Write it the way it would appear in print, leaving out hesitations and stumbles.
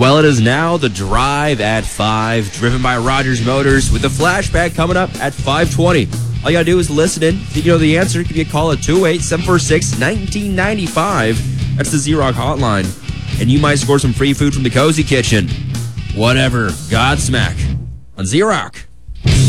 Well, it is now the Drive at 5, driven by Rogers Motors, with the flashback coming up at 5:20. All you got to do is listen in. If you know the answer, give me a call at 28746-1995. That's the Z-Rock hotline. And you might score some free food from the Cozy Kitchen. Whatever. Godsmack on Z-Rock.